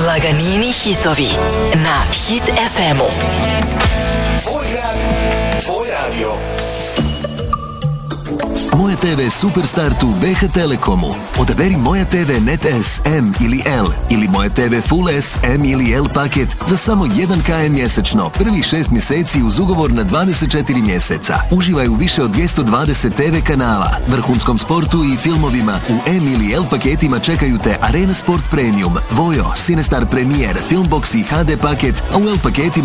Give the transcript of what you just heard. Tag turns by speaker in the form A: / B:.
A: Laganini hitovi na Hit FM-u.
B: Tvoj grad, tvoj radio.
C: Moja TV Superstartu BH Telekomu. Odaberi Moja TV Net S, M ili L ili Moja TV Full S, M ili L paket za samo 1 km mjesečno. Prvih 6 mjeseci uz ugovor na 24 mjeseca. Uživaj u više od 220 TV kanala, vrhunskom sportu i filmovima. U M ili L paketima čekaju te Arena Sport Premium, Vojo, Cinestar Premier, Filmbox i HD paket, a u L paketima